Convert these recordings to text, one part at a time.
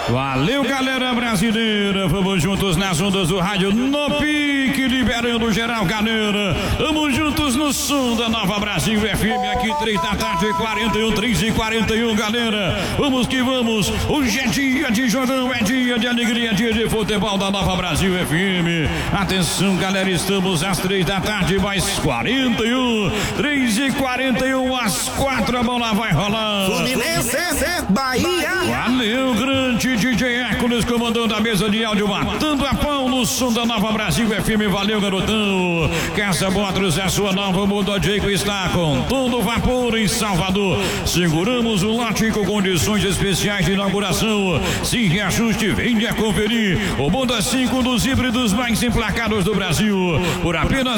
Valeu, galera brasileira, vamos juntos nas ondas do rádio no pique, liberando geral, galera, vamos juntos no som da Nova Brasil FM, aqui 3 da tarde, 41, 3h41, galera, vamos que vamos, hoje é dia de jogão, é dia de alegria, dia de futebol da Nova Brasil FM, atenção, galera, estamos às 3 da tarde, mais 41, 3h41, às 4, a bola vai rolar. Fluminense, Bahia. Valeu, grande DJ Hércules, comandando a mesa de áudio, matando a pau no som da Nova Brasil FM. Valeu, garotão. Casa Motors, a sua nova Mondodico está com todo vapor em Salvador. Seguramos o lote com condições especiais de inauguração. Se reajuste, venha conferir. O Honda 5 dos híbridos mais emplacados do Brasil por apenas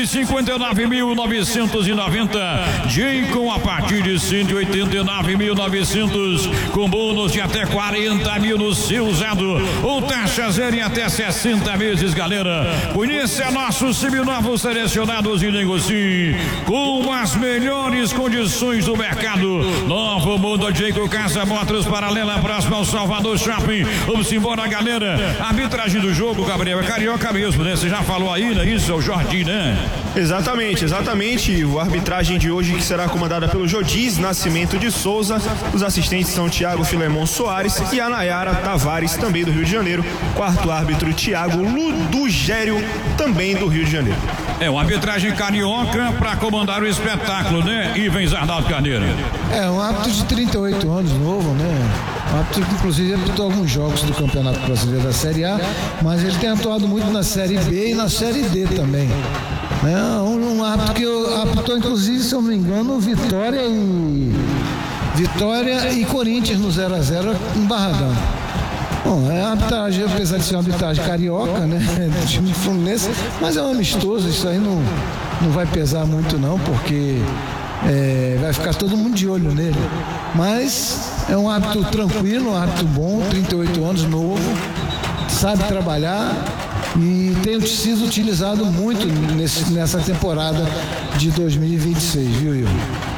159.990. Jaycon a partir de 189.900 com bônus de até 40 mil no seu usado ou taxa zero em até 60 vezes, galera. Conheça nossos seminovos selecionados e negocie com as melhores condições do mercado. Novo Mondodico, Casa Motors, paralela próxima ao Salvador Shopping. Vamos embora, galera. A arbitragem do jogo, Gabriel, é carioca mesmo, né? Você já falou aí, né? Isso é o Jordi, né? Exatamente. A arbitragem de hoje que será comandada pelo Jodiz Nascimento de Souza. Os assistentes são Thiago Filemon Soares e a Nayara Tavares, também do Rio de Janeiro. Quarto árbitro, Thiago Ludugério, também do Rio de Janeiro. É uma arbitragem carioca para comandar o espetáculo, né? Ivens Arnaldo Carneiro. É um árbitro de 38 anos, novo, né? Um árbitro que inclusive apitou alguns jogos do Campeonato Brasileiro da Série A, mas ele tem atuado muito na Série B e na Série D também. É um árbitro que apitou, inclusive, se eu não me engano, Vitória e Corinthians no 0x0 em Barradão. Bom, é a arbitragem, apesar de ser uma arbitragem carioca, né, do time do Fluminense, mas é um amistoso, isso aí não vai pesar muito não, porque vai ficar todo mundo de olho nele. Mas é um árbitro tranquilo, um árbitro bom, 38 anos, novo, sabe trabalhar e tem sido utilizado muito nessa temporada de 2026, viu, Igor?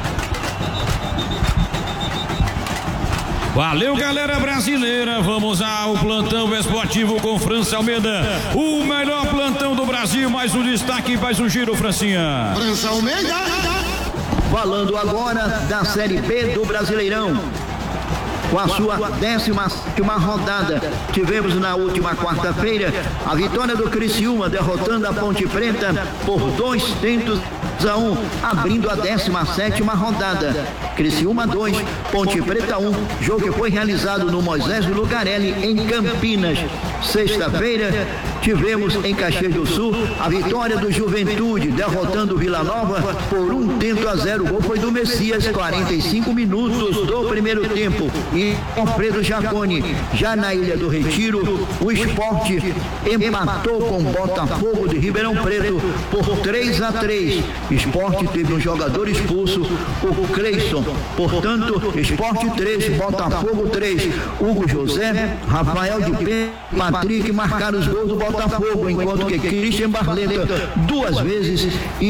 Valeu, galera brasileira, vamos ao plantão esportivo com França Almeida, o melhor plantão do Brasil, mais um destaque, mais um giro, Francinha. França Almeida. Falando agora da Série B do Brasileirão, com a sua 17ª rodada, tivemos na última quarta-feira a vitória do Criciúma derrotando a Ponte Preta por 2-1, abrindo a 17ª rodada. Criciúma 2, Ponte Preta 1, jogo que foi realizado no Moisés Lucarelli em Campinas. Sexta-feira tivemos em Caxias do Sul a vitória do Juventude derrotando o Vila Nova por 1-0. O gol foi do Messias, 45 minutos do primeiro tempo. E Alfredo Jaconi, já na Ilha do Retiro, o Sport empatou com o Botafogo de Ribeirão Preto por 3-3. Sport teve um jogador expulso, o Cleison. Portanto, Sport 3, Botafogo 3. Hugo José, Rafael de Pé, Patrick marcaram os gols do Botafogo, enquanto que Christian Barleta 2 vezes e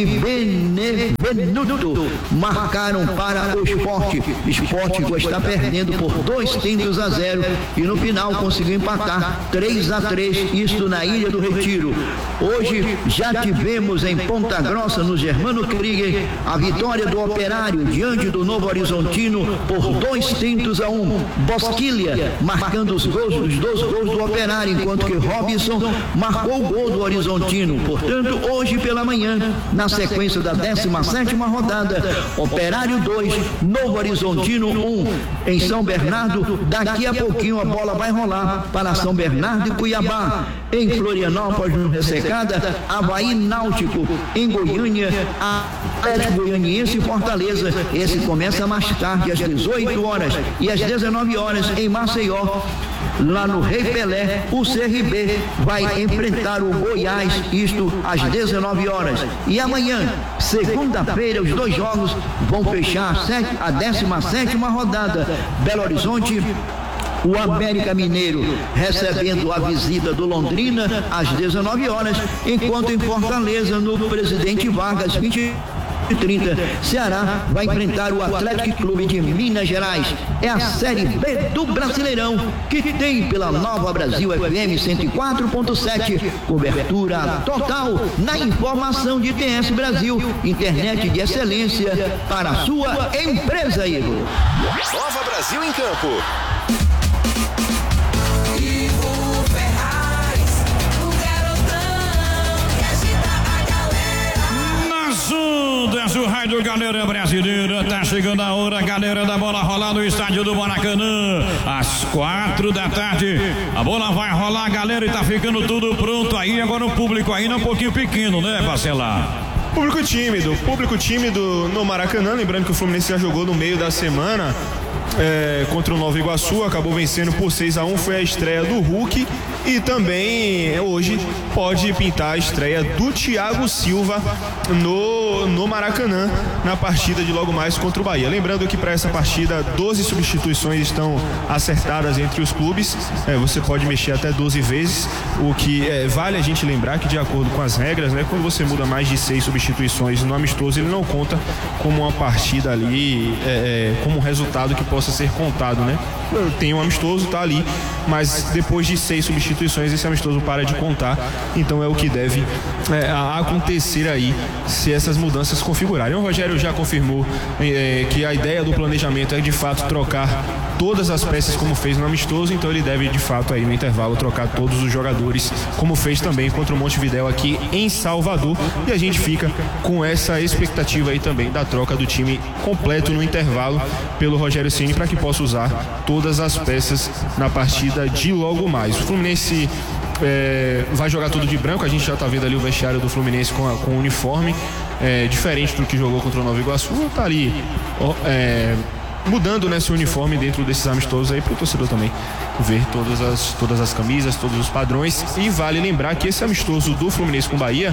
Benevenuto marcaram para o Sport. Sport está perdendo por 2-0 e no final conseguiu empatar 3-3, isto na Ilha do Retiro. Hoje já tivemos em Ponta Grossa, no Germano Krieger, a vitória do Operário diante do Novo Horizontino por 2-1. Bosquilha marcando os 2 gols do Operário, enquanto que Robinson marcou o gol do Horizontino. Portanto, hoje pela manhã, na sequência da 17ª rodada, Operário 2, Novo Horizontino 1. Em São Bernardo, daqui a pouquinho a bola vai rolar para São Bernardo e Cuiabá. Em Florianópolis, no Ressecada, Avaí Náutico. Em Goiânia, Atlético Goianiense e Fortaleza. Esse começa mais tarde, às 18 horas. E às 19 horas, em Maceió, lá no Rei Pelé, o CRB vai enfrentar o Goiás, isto às 19 horas. E amanhã, segunda-feira, os 2 jogos vão fechar a 17ª rodada. Belo Horizonte, o América Mineiro recebendo a visita do Londrina às 19 horas, enquanto em Fortaleza, no Presidente Vargas, 20 19h30, Ceará vai enfrentar o Atlético Clube de Minas Gerais. É a Série B do Brasileirão, que tem pela Nova Brasil FM 104.7, cobertura total na informação de TS Brasil, internet de excelência para a sua empresa, Igor. Nova Brasil em campo. O rádio Galera Brasileira, tá chegando a hora, galera da bola rolar no estádio do Maracanã, às 4 da tarde, a bola vai rolar, galera, e tá ficando tudo pronto aí, agora o público ainda um pouquinho pequeno, né, Bacelar? Público tímido no Maracanã, lembrando que o Fluminense já jogou no meio da semana contra o Nova Iguaçu, acabou vencendo por 6-1, foi a estreia do Hulk e também hoje pode pintar a estreia do Thiago Silva no Maracanã, na partida de logo mais contra o Bahia. Lembrando que para essa partida 12 substituições estão acertadas entre os clubes, você pode mexer até 12 vezes, o que vale a gente lembrar que de acordo com as regras, né, quando você muda mais de 6 substituições no amistoso, ele não conta como uma partida ali, como um resultado que possa ser contado, né? Tem um amistoso, tá ali, mas depois de 6 substituições esse amistoso para de contar, então é o que deve acontecer aí se essas mudanças configurarem. O Rogério já confirmou que a ideia do planejamento é de fato trocar todas as peças como fez no amistoso, então ele deve de fato aí no intervalo trocar todos os jogadores, como fez também contra o Montevidéu aqui em Salvador, e a gente fica com essa expectativa aí também da troca do time completo no intervalo pelo Rogério Ceni, para que possa usar todas as peças na partida de logo mais. O Fluminense vai jogar tudo de branco, a gente já está vendo ali o vestiário do Fluminense com o uniforme, diferente do que jogou contra o Nova Iguaçu, tá ali mudando, né, seu uniforme dentro desses amistosos aí para o torcedor também ver todas as camisas, todos os padrões. E vale lembrar que esse amistoso do Fluminense com o Bahia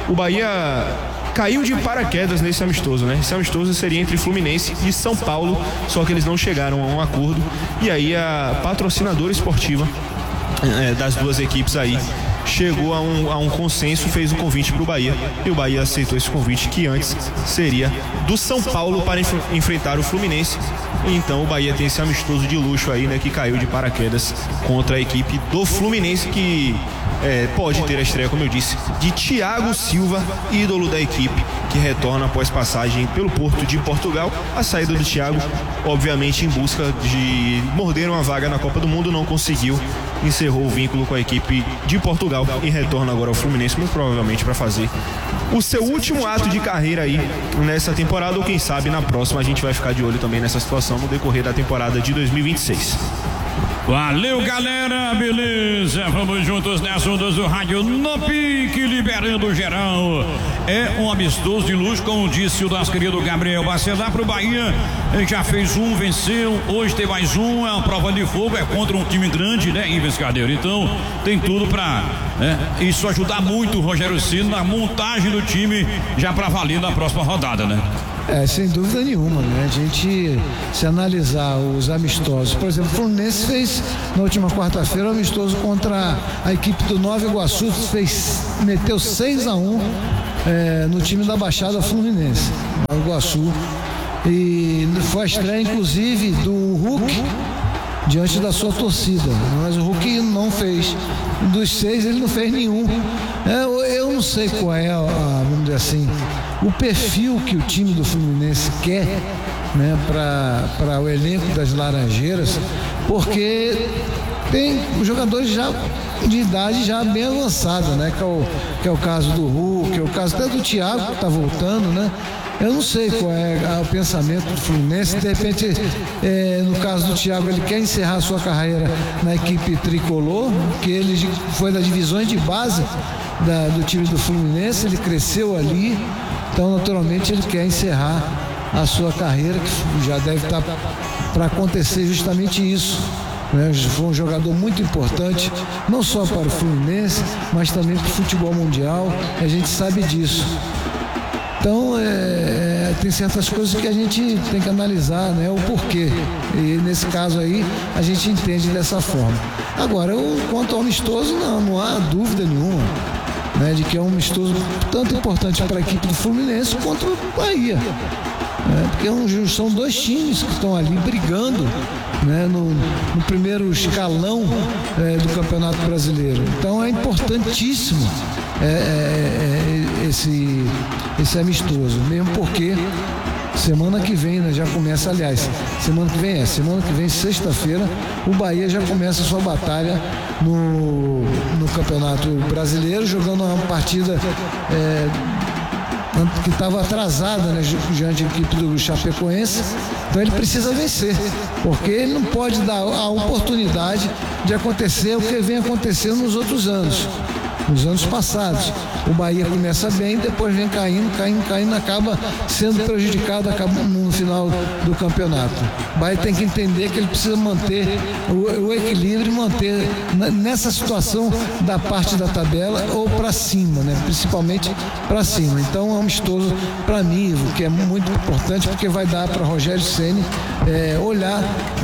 caiu de paraquedas nesse amistoso, né? Esse amistoso seria entre Fluminense e São Paulo, só que eles não chegaram a um acordo, e aí a patrocinadora esportiva das duas equipes aí chegou a um consenso, fez um convite para o Bahia, e o Bahia aceitou esse convite, que antes seria do São Paulo para enfrentar o Fluminense. Então o Bahia tem esse amistoso de luxo aí, né, que caiu de paraquedas contra a equipe do Fluminense, que pode ter a estreia, como eu disse, de Thiago Silva, ídolo da equipe, que retorna após passagem pelo Porto de Portugal. A saída do Thiago, obviamente em busca de morder uma vaga na Copa do Mundo, não conseguiu, encerrou o vínculo com a equipe de Portugal e retorna agora ao Fluminense, muito provavelmente para fazer o seu último ato de carreira aí nessa temporada, ou quem sabe na próxima. A gente vai ficar de olho também nessa situação no decorrer da temporada de 2026. Valeu, galera, beleza? Vamos juntos nessa ondas do rádio no pique, liberando geral. É um amistoso de luz, como disse o nosso querido Gabriel Bacelar, pro Bahia. Ele já fez um, venceu, hoje tem mais um, é uma prova de fogo, é contra um time grande, né, Ives Carneiro? Então tem tudo pra isso ajudar muito o Rogério Ceni na montagem do time, já pra valer na próxima rodada, né? Sem dúvida nenhuma, né? A gente, se analisar os amistosos, por exemplo, o Fluminense fez na última quarta-feira um amistoso contra a equipe do Nova Iguaçu, meteu 6-1 no time da Baixada Fluminense, Nova Iguaçu, e foi a estreia inclusive do Hulk diante da sua torcida, mas o Hulk não fez, dos 6 ele não fez nenhum. Eu não sei qual é, vamos dizer assim, o perfil que o time do Fluminense quer, né, para o elenco das Laranjeiras, porque tem os jogadores já de idade já bem avançada, né, que é o caso do Hulk, é o caso até do Thiago, que está voltando, né. Eu não sei qual é o pensamento do Fluminense. De repente, no caso do Thiago, ele quer encerrar sua carreira na equipe tricolor, que ele foi das divisões de base do time do Fluminense, ele cresceu ali, então naturalmente ele quer encerrar a sua carreira, que já deve estar para acontecer justamente isso, né? Foi um jogador muito importante, não só para o Fluminense, mas também para o futebol mundial, a gente sabe disso. Então, tem certas coisas que a gente tem que analisar, né, o porquê. E nesse caso aí, a gente entende dessa forma. Agora, quanto ao amistoso, não há dúvida nenhuma. né, de que é um amistoso tanto importante para a equipe do Fluminense quanto o Bahia. Porque são dois times que estão ali brigando, né, no primeiro escalão do Campeonato Brasileiro. Então é importantíssimo esse amistoso, mesmo porque semana que vem, né, já começa, aliás, semana que vem, sexta-feira, o Bahia já começa a sua batalha no Campeonato Brasileiro, jogando uma partida que estava atrasada, né, diante da equipe do Chapecoense. Então ele precisa vencer, porque ele não pode dar a oportunidade de acontecer o que vem acontecendo nos outros anos, nos anos passados. O Bahia começa bem, depois vem caindo, acaba sendo prejudicado no final do campeonato. O Bahia tem que entender que ele precisa manter o equilíbrio, manter nessa situação da parte da tabela ou para cima, né? Principalmente para cima. Então é um amistoso para mim, que é muito importante, porque vai dar para Rogério Ceni olhar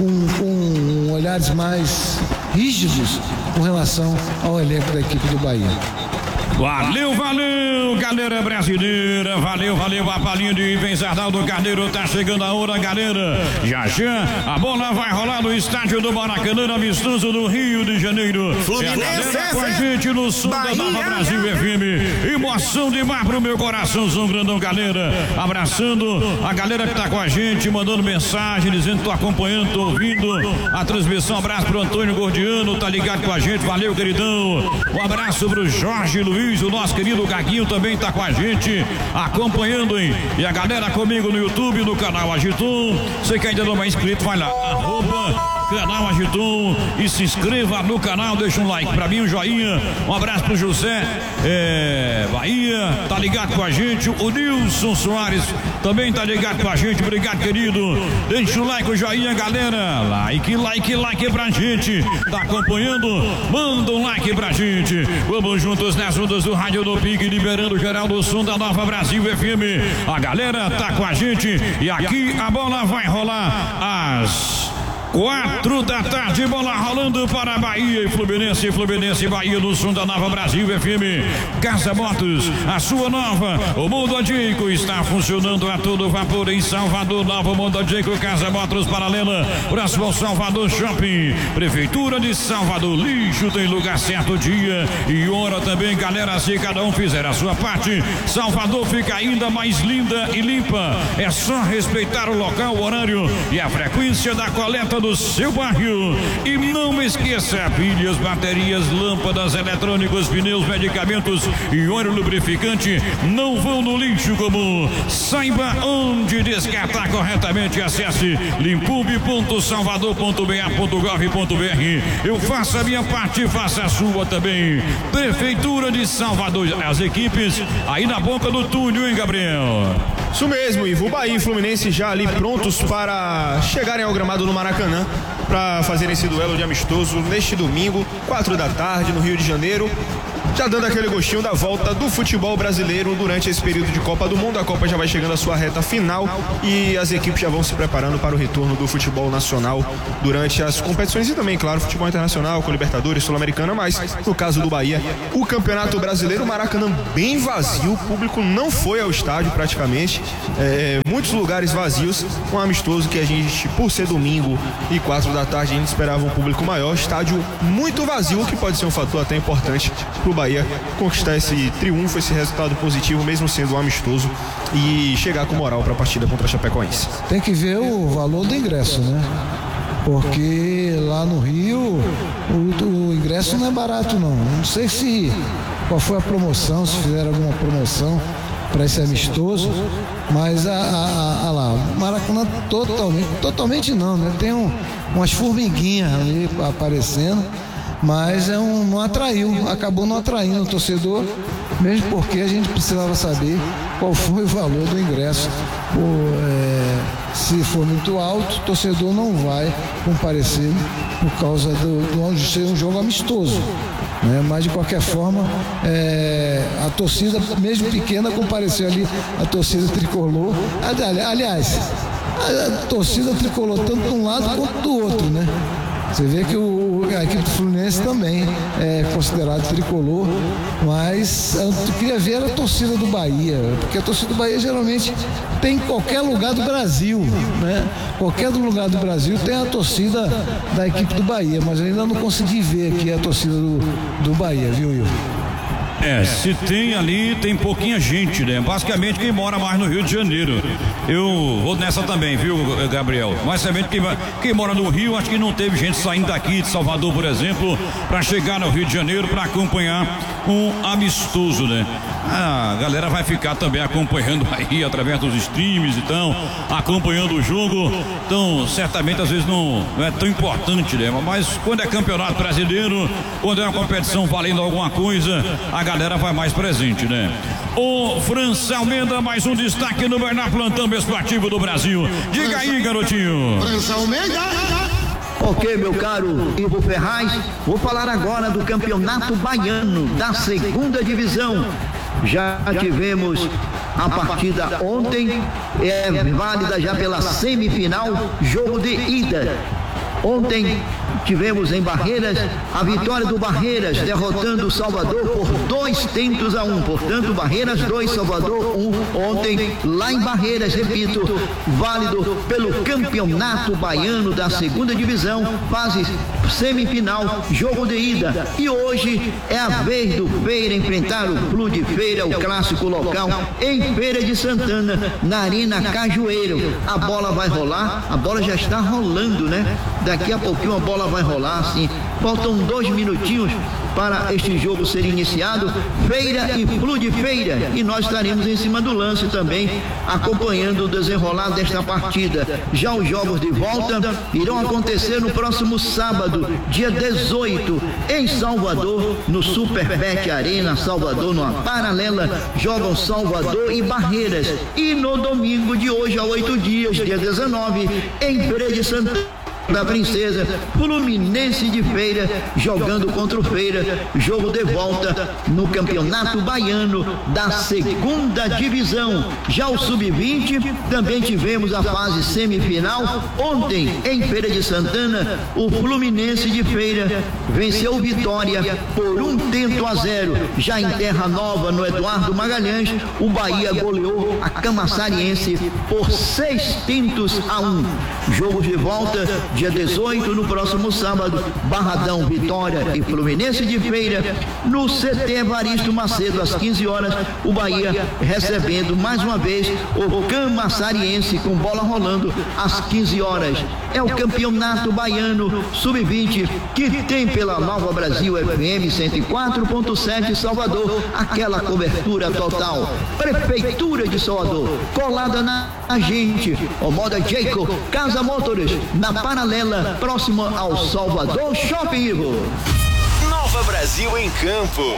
com olhares mais rígidos com relação ao elenco da equipe do Bahia. Valeu, galera brasileira, valeu, a palhinha de Benzardaldo Carneiro, tá chegando a hora, galera, já, a bola vai rolar no estádio do Maracanã, amistoso do Rio de Janeiro. Fluminense, com a gente no som da Nova Brasil FM, emoção demais pro meu coraçãozão grandão, galera, abraçando a galera que tá com a gente, mandando mensagem, dizendo que tô acompanhando, tô ouvindo a transmissão, abraço pro Antônio Gordiano, tá ligado com a gente, valeu, queridão, um abraço pro Jorge Luiz, o nosso querido Gaguinho também tá com a gente, acompanhando, hein? E a galera comigo no YouTube, no canal Agitum. Você que ainda não é inscrito, vai lá, @canal Agitum e se inscreva no canal, deixa um like pra mim, um joinha, um abraço pro José Bahia, tá ligado com a gente, o Nilson Soares também tá ligado com a gente, obrigado, querido, deixa um like, um joinha, galera, like pra gente, tá acompanhando, manda um like pra gente, vamos juntos nas ondas do Rádio do Pique, liberando geral do som da Nova Brasil FM, a galera tá com a gente e aqui a bola vai rolar às 4 da tarde, bola rolando para Bahia e Fluminense e Bahia no som da Nova Brasil FM. Casa Motos, a sua nova, o Mundo Adjeico está funcionando a todo vapor em Salvador, Novo Mundo Adjeico, Casa Motos paralela, próximo ao Salvador Shopping, Prefeitura de Salvador, lixo tem lugar certo, dia e hora também, galera, se cada um fizer a sua parte, Salvador fica ainda mais linda e limpa, é só respeitar o local, o horário e a frequência da coleta do seu bairro. E não esqueça, pilhas, baterias, lâmpadas, eletrônicos, pneus, medicamentos e óleo lubrificante não vão no lixo comum. Saiba onde descartar corretamente. Acesse limpub.salvador.ba.gov.br. Eu faço a minha parte, faça a sua também. Prefeitura de Salvador, as equipes aí na boca do túnel, hein, Gabriel? Isso mesmo, Ivo. Bahia e Fluminense já ali prontos para chegarem ao gramado no Maracanã para fazer esse duelo de amistoso neste domingo, 4 da tarde, no Rio de Janeiro. Já dando aquele gostinho da volta do futebol brasileiro durante esse período de Copa do Mundo. A Copa já vai chegando à sua reta final e as equipes já vão se preparando para o retorno do futebol nacional durante as competições e também, claro, futebol internacional, com Libertadores, Sul-Americana, mas no caso do Bahia, o Campeonato Brasileiro, o Maracanã bem vazio, o público não foi ao estádio praticamente, muitos lugares vazios, um amistoso que a gente, por ser domingo e 4 da tarde, a gente esperava um público maior, estádio muito vazio, que pode ser um fator até importante para o Bahia conquistar esse triunfo, esse resultado positivo, mesmo sendo um amistoso, e chegar com moral para a partida contra a Chapecoense. Tem que ver o valor do ingresso, né? Porque lá no Rio o ingresso não é barato, não. Não sei qual foi a promoção, se fizeram alguma promoção para esse amistoso, mas lá, o Maracanã totalmente não, né? Tem umas formiguinhas ali aparecendo, mas não atraiu, acabou não atraindo o torcedor, mesmo porque a gente precisava saber qual foi o valor do ingresso. Se for muito alto, o torcedor não vai comparecer por causa de ser um jogo amistoso, né? Mas de qualquer forma, a torcida, mesmo pequena, compareceu ali, a torcida tricolor. Aliás, a torcida tricolor tanto de um lado quanto do outro, né? Você vê que a equipe do Fluminense também é considerada tricolor, mas eu queria ver a torcida do Bahia, porque a torcida do Bahia geralmente tem em qualquer lugar do Brasil, né? Qualquer lugar do Brasil tem a torcida da equipe do Bahia, mas eu ainda não consegui ver aqui a torcida do Bahia, viu, Will? Se tem ali, tem pouquinha gente, né? Basicamente quem mora mais no Rio de Janeiro. Eu vou nessa também, viu, Gabriel? Mas somente quem mora no Rio, acho que não teve gente saindo daqui de Salvador, por exemplo, para chegar no Rio de Janeiro para acompanhar um amistoso, né? A galera vai ficar também acompanhando aí através dos streams, então, acompanhando o jogo. Então, certamente às vezes não é tão importante, né? Mas quando é campeonato brasileiro, quando é uma competição valendo alguma coisa, a galera vai mais presente, né? O França Almeida, mais um destaque no melhor plantão esportivo do Brasil. Diga aí, garotinho. França Almeida. Ok, meu caro Ivo Ferraz, vou falar agora do Campeonato Baiano da segunda divisão. Já tivemos a partida ontem, válida já pela semifinal, jogo de ida. Ontem tivemos em Barreiras a vitória do Barreiras, derrotando o Salvador por 2-1. Portanto, Barreiras 2, Salvador 1. Ontem, lá em Barreiras, repito, válido pelo Campeonato Baiano da segunda divisão, fase semifinal, jogo de ida. E hoje é a vez do Feira enfrentar o Clube de Feira, o clássico local, em Feira de Santana, na Arena Cajueiro. A bola vai rolar, a bola já está rolando, né? Daqui a pouquinho a bola vai rolar, assim. Faltam 2 minutinhos para este jogo ser iniciado. Feira e Flu de Feira. E nós estaremos em cima do lance também, acompanhando o desenrolar desta partida. Já os jogos de volta irão acontecer no próximo sábado, dia 18, em Salvador, no Superbet Arena Salvador, numa paralela, jogam Salvador e Barreiras. E no domingo de hoje, há 8 dias, dia 19, em Feira de Santana da Princesa, Fluminense de Feira jogando contra o Feira, jogo de volta no Campeonato Baiano da segunda divisão. Já o Sub-20 também tivemos a fase semifinal. Ontem em Feira de Santana, o Fluminense de Feira venceu o Vitória por 1-0. Já em Terra Nova, no Eduardo Magalhães, o Bahia goleou a Camaçariense por 6-1. Jogos de volta dia 18, no próximo sábado, Barradão, Vitória e Fluminense de Feira, no CT Evaristo Macedo, às 15 horas, o Bahia recebendo mais uma vez o Camaçariense, com bola rolando às 15 horas. É o Campeonato Baiano Sub-20, que tem pela Nova Brasil FM 104.7 Salvador, aquela cobertura total. Prefeitura de Salvador, colada na gente, o Moda Jacob, Casa Motors, na paralela, próxima ao Salvador Shopping Ivo. Nova Brasil em campo.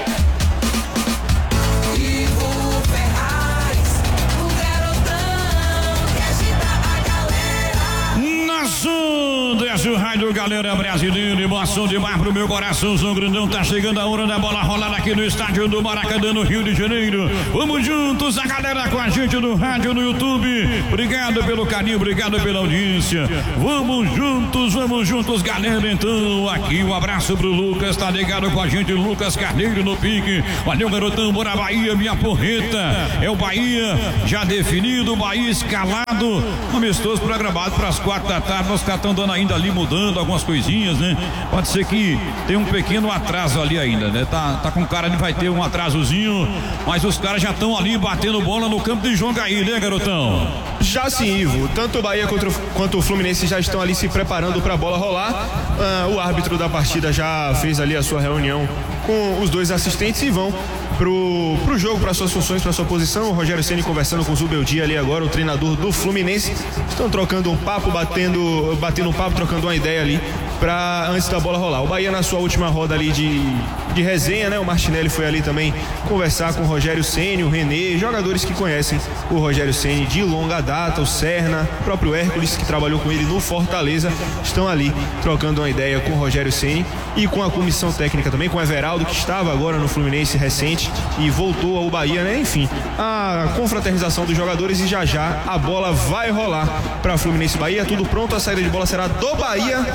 Ivo Ferraz, o garotão que agita a galera. Nas ondas, o rádio galera brasileira, emoção demais pro meu coração, São Grandão, tá chegando a hora da bola rolada aqui no estádio do Maracanã, no Rio de Janeiro. Vamos juntos, a galera com a gente no rádio, no YouTube. Obrigado pelo carinho, obrigado pela audiência. Vamos juntos, galera. Então, aqui um abraço pro Lucas, tá ligado com a gente, Lucas Carneiro no pique. Valeu, garotão, bora Bahia, minha porreta. É o Bahia já definido, o Bahia escalado, amistoso programado para as 4 da tarde. Nós estão dando ainda ali, mudando algumas coisinhas, né? Pode ser que tenha um pequeno atraso ali ainda, né? Tá com cara de vai ter um atrasozinho, mas os caras já estão ali batendo bola no campo de Jundiaí, né, garotão? Já sim, Ivo, tanto o Bahia quanto o Fluminense já estão ali se preparando para a bola rolar. O árbitro da partida já fez ali a sua reunião com os 2 assistentes e vão pro jogo, para suas funções, para sua posição. O Rogério Ceni conversando com o Zubeldia ali agora, o treinador do Fluminense. Estão trocando um papo, batendo um papo, trocando uma ideia ali para antes da bola rolar. O Bahia na sua última roda ali de resenha, né? O Martinelli foi ali também conversar com o Rogério Ceni, o René, jogadores que conhecem o Rogério Ceni de longa data, o Serna, o próprio Hércules, que trabalhou com ele no Fortaleza, estão ali trocando uma ideia com o Rogério Ceni e com a comissão técnica também, com o Everaldo, que estava agora no Fluminense recente e voltou ao Bahia, né? Enfim, a confraternização dos jogadores e já a bola vai rolar para Fluminense Bahia. Tudo pronto, a saída de bola será do Bahia,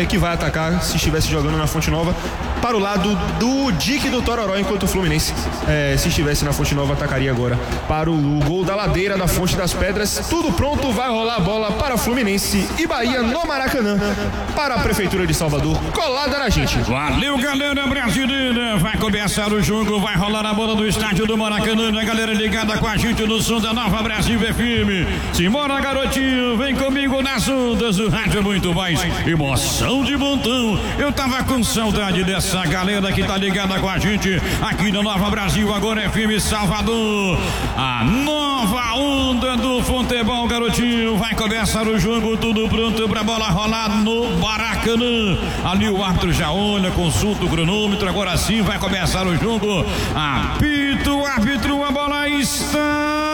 que vai atacar se estivesse jogando na Fonte Nova para o lado do Dique do Tororó, enquanto o Fluminense, se estivesse na Fonte Nova, atacaria agora para o gol da Ladeira da Fonte das Pedras. Tudo pronto, vai rolar a bola para Fluminense e Bahia no Maracanã, para a Prefeitura de Salvador, colada na gente. Valeu, galera brasileira, vai começar o jogo, vai rolar a bola do estádio do Maracanã, a galera ligada com a gente no som da Nova Brasil FM. Simbora, garotinho, vem comigo nas ondas do rádio, muito mais emoção de montão. Eu tava com saudade dessa galera que tá ligada com a gente aqui na Nova Brasil, agora FM Salvador. A nova onda do futebol, garotinho, vai começar o jogo, tudo pronto pra bola rolar no Maracanã. Ali o árbitro já olha, consulta o cronômetro, agora sim vai começar o jogo. Apita o árbitro, a bola está